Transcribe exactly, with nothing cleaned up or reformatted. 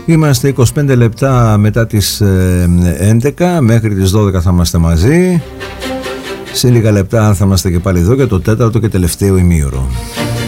Είμαστε είκοσι πέντε λεπτά μετά τις έντεκα, μέχρι τις δώδεκα θα είμαστε μαζί. Σε λίγα λεπτά θα είμαστε και πάλι εδώ για το τέταρτο και τελευταίο ημίωρο.